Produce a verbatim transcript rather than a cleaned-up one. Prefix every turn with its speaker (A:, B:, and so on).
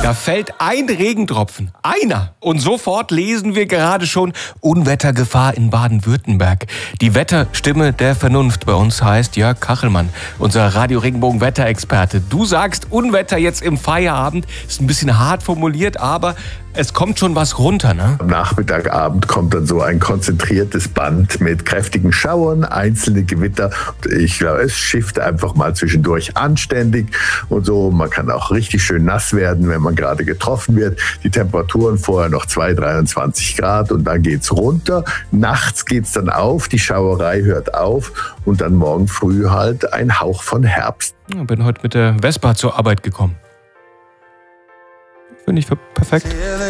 A: Da fällt ein Regentropfen, einer. Und sofort lesen wir gerade schon Unwettergefahr in Baden-Württemberg. Die Wetterstimme der Vernunft bei uns heißt Jörg Kachelmann, unser Radio-Regenbogen-Wetterexperte. Du sagst Unwetter jetzt im Feierabend, ist ein bisschen hart formuliert, aber es kommt schon was runter, ne?
B: Am Nachmittagabend kommt dann so ein konzentriertes Band mit kräftigen Schauern, einzelne Gewitter. Ich glaube, es schifft einfach mal zwischendurch anständig und so. Man kann auch richtig schön nass werden, wenn man gerade getroffen wird. Die Temperaturen vorher noch zwei, dreiundzwanzig Grad und dann geht's runter. Nachts geht's dann auf, die Schauerei hört auf und dann morgen früh halt ein Hauch von Herbst.
A: Ich bin heute mit der Vespa zur Arbeit gekommen. Finde ich perfekt.